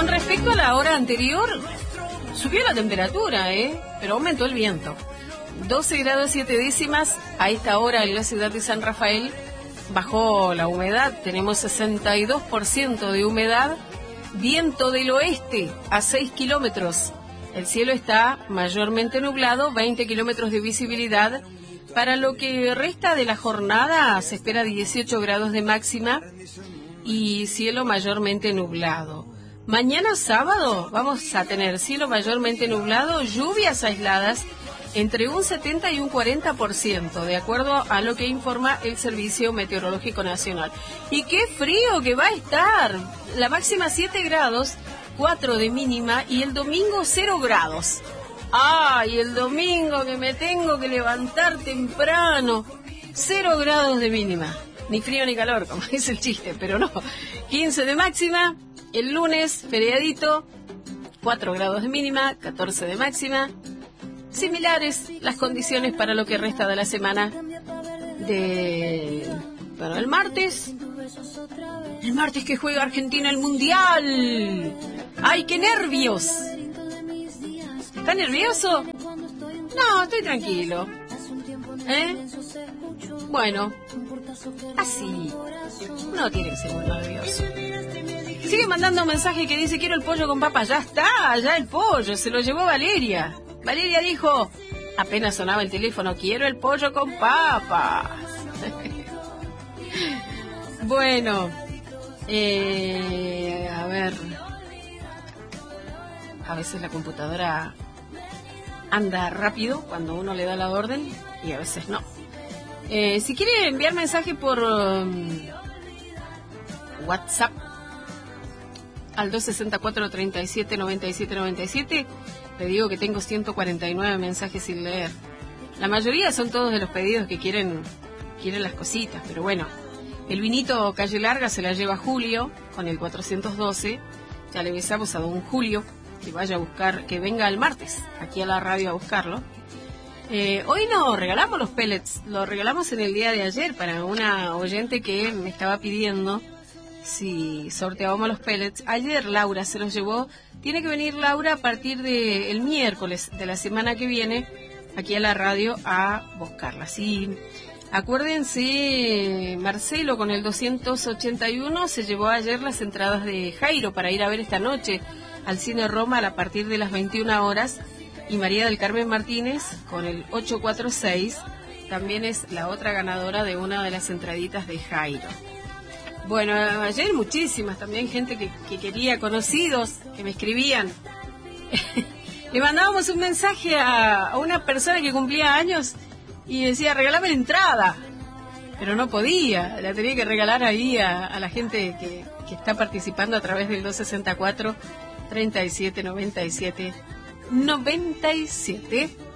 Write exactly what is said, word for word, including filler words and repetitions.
Con respecto a la hora anterior, subió la temperatura, ¿eh? Pero aumentó el viento. doce grados siete décimas a esta hora en la ciudad de San Rafael. Bajó la humedad, tenemos sesenta y dos por ciento de humedad. Viento del oeste a seis kilómetros. El cielo está mayormente nublado, veinte kilómetros de visibilidad. Para lo que resta de la jornada se espera dieciocho grados de máxima y cielo mayormente nublado. Mañana sábado vamos a tener cielo mayormente nublado, lluvias aisladas entre un setenta y un cuarenta por ciento, de acuerdo a lo que informa el Servicio Meteorológico Nacional. Y qué frío que va a estar. La máxima siete grados, cuatro de mínima y el domingo cero grados. ¡Ay, el domingo que me tengo que levantar temprano! cero grados de mínima. Ni frío ni calor, como dice el chiste, pero no. quince de máxima. El lunes, feriadito, cuatro grados de mínima, catorce de máxima. Similares las condiciones para lo que resta de la semana de... Bueno, el martes. El martes que juega Argentina el Mundial. ¡Ay, qué nervios! ¿Está nervioso? No, estoy tranquilo. ¿Eh? Bueno, así. No tiene que ser muy nervioso. Sigue mandando un mensaje que dice: quiero el pollo con papas. Ya está, ya el pollo. Se lo llevó Valeria. Valeria dijo, apenas sonaba el teléfono: quiero el pollo con papas. Bueno, eh, a ver. A veces la computadora anda rápido cuando uno le da la orden y a veces no. Eh, si quiere enviar mensaje por um, WhatsApp al dos sesenta y cuatro, treinta y siete, noventa y siete, noventa y siete, le digo que tengo ciento cuarenta y nueve mensajes sin leer. La mayoría son todos de los pedidos que quieren, quieren las cositas, pero bueno. El vinito Calle Larga se la lleva Julio con el cuatrocientos doce. Ya le avisamos a don Julio que vaya a buscar, que venga el martes aquí a la radio a buscarlo. Eh, hoy no regalamos los pellets, lo regalamos en el día de ayer para una oyente que me estaba pidiendo si sorteábamos los pellets. Ayer Laura se los llevó. Tiene que venir Laura a partir del miércoles de la semana que viene aquí a la radio a buscarla. Sí, acuérdense, Marcelo con el doscientos ochenta y uno se llevó ayer las entradas de Jairo para ir a ver esta noche al Cine Roma a partir de las veintiuna horas. Y María del Carmen Martínez con el ochocientos cuarenta y seis también es la otra ganadora de una de las entraditas de Jairo. Bueno, ayer muchísimas también gente que, que quería, conocidos, que me escribían. Le mandábamos un mensaje a, a una persona que cumplía años y decía, regálame la entrada. Pero no podía, la tenía que regalar ahí a, a la gente que, que está participando a través del dos sesenta y cuatro, treinta y siete, noventa y siete, noventa y siete.